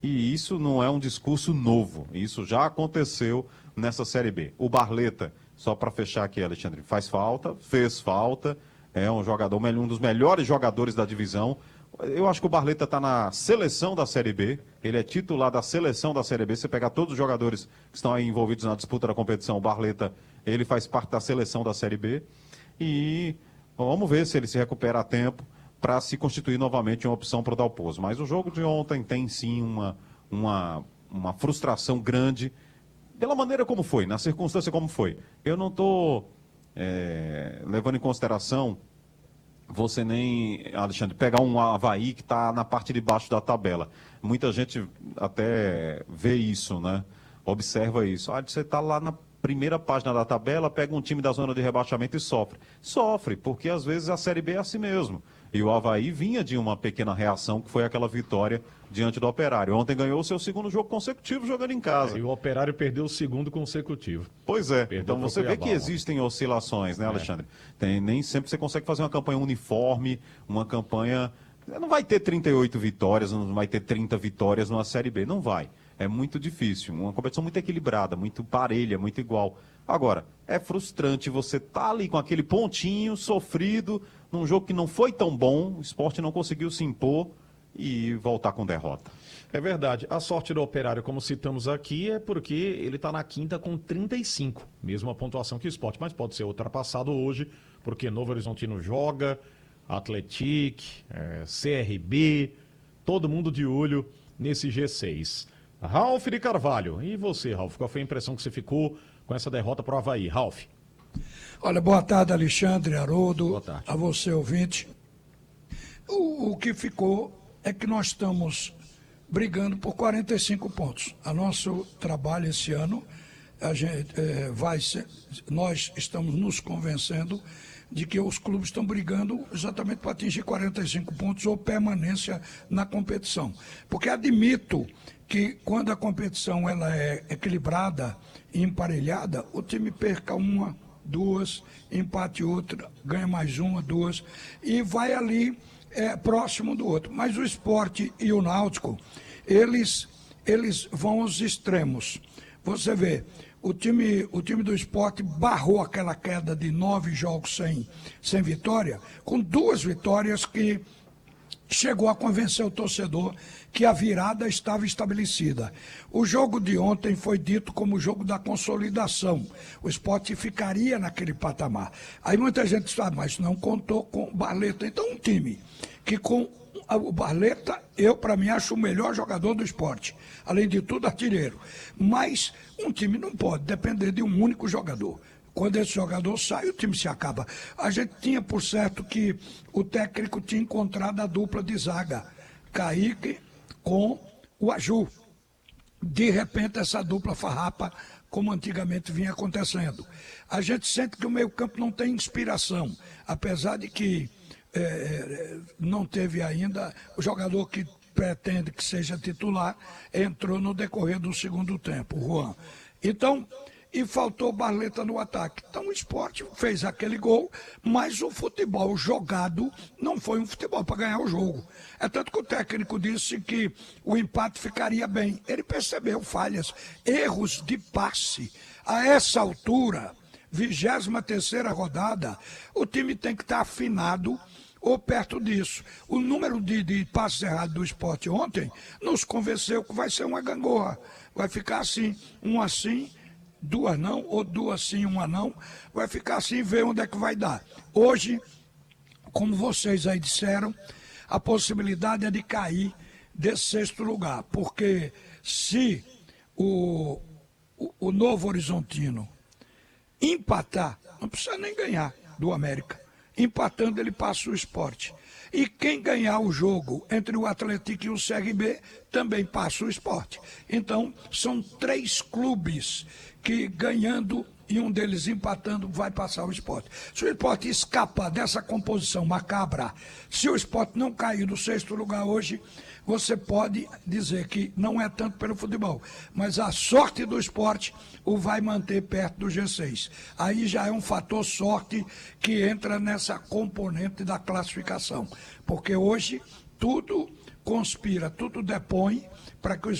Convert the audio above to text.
E isso não é um discurso novo, isso já aconteceu nessa Série B. O Barleta, só para fechar aqui, Alexandre, faz falta, fez falta, é um jogador, um dos melhores jogadores da divisão. Eu acho que o Barleta está na seleção da Série B, ele é titular da seleção da Série B. Você pegar todos os jogadores que estão aí envolvidos na disputa da competição, o Barleta, ele faz parte da seleção da Série B. E vamos ver se ele se recupera a tempo para se constituir novamente uma opção para o Dalpozo. Mas o jogo de ontem tem sim uma frustração grande pela maneira como foi, na circunstância como foi. Eu não estou levando em consideração você nem, Alexandre, pegar um Avaí que está na parte de baixo da tabela. Muita gente até vê isso, né? Observa isso. Ah, você está lá na primeira página da tabela, pega um time da zona de rebaixamento e sofre. Sofre, porque às vezes a Série B é assim mesmo. E o Avaí vinha de uma pequena reação, que foi aquela vitória diante do Operário. Ontem ganhou o seu segundo jogo consecutivo jogando em casa. E o Operário perdeu o segundo consecutivo. Pois é. Perdeu Então você vê que existem oscilações, né, Alexandre? Nem sempre você consegue fazer uma campanha uniforme, uma campanha... Não vai ter 38 vitórias, não vai ter 30 vitórias numa Série B. Não vai. É muito difícil. Uma competição muito equilibrada, muito parelha, muito igual. Agora, é frustrante você estar ali com aquele pontinho sofrido, num jogo que não foi tão bom, o Sport não conseguiu se impor e voltar com derrota. É verdade. A sorte do Operário, como citamos aqui, é porque ele está na quinta com 35. Mesma pontuação que o Sport, mas pode ser ultrapassado hoje, porque Novo Horizontino joga, Atlético, CRB, todo mundo de olho nesse G6. Ralf de Carvalho. E você, Ralf? Qual foi a impressão que você ficou com essa derrota para o Avaí? Ralf. Olha, boa tarde, Alexandre, Haroldo, Boa tarde. a você, ouvinte. O que ficou é que nós estamos brigando por 45 pontos. O nosso trabalho esse ano, nós estamos nos convencendo de que os clubes estão brigando exatamente para atingir 45 pontos ou permanência na competição. Porque admito que quando a competição ela é equilibrada e emparelhada, o time perca uma, duas, empate outra, ganha mais uma, duas, e vai ali próximo do outro. Mas o Sport e o Náutico, eles vão aos extremos. Você vê, o time do Sport barrou aquela queda de 9 jogos sem vitória, com 2 vitórias que chegou a convencer o torcedor que a virada estava estabelecida. O jogo de ontem foi dito como o jogo da consolidação. O Sport ficaria naquele patamar. Aí muita gente sabe, mas não contou com o Barleta. Então um time que com o Barleta, para mim, acho o melhor jogador do Sport. Além de tudo, artilheiro. Mas um time não pode depender de um único jogador. Quando esse jogador sai, o time se acaba. A gente tinha por certo que o técnico tinha encontrado a dupla de zaga, Kaique com o Aju. De repente, essa dupla farrapa, como antigamente vinha acontecendo. A gente sente que o meio-campo não tem inspiração, apesar de que não teve ainda o jogador que pretende que seja titular, entrou no decorrer do segundo tempo, o Juan. Então, e faltou Barleta no ataque. Então o Sport fez aquele gol, mas o futebol jogado não foi um futebol para ganhar o jogo. É tanto que o técnico disse que o empate ficaria bem. Ele percebeu falhas, erros de passe. A essa altura, 23ª rodada, o time tem que estar afinado ou perto disso. O número de passes errados do Sport ontem nos convenceu que vai ser uma gangorra. Vai ficar assim, um assim, duas não, ou duas sim, uma não, vai ficar assim e ver onde é que vai dar. Hoje, como vocês aí disseram, a possibilidade é de cair desse 6º lugar, porque se o Novo Horizontino empatar, não precisa nem ganhar do América, empatando ele passa o Sport. E quem ganhar o jogo entre o Atlético e o CRB também passa o Sport. Então, são 3 clubes que ganhando e um deles empatando vai passar o Sport. Se o Sport escapar dessa composição macabra, se o Sport não cair do 6º lugar hoje, você pode dizer que não é tanto pelo futebol, mas a sorte do Sport o vai manter perto do G6. Aí já é um fator sorte que entra nessa componente da classificação, porque hoje tudo conspira, tudo depõe para que o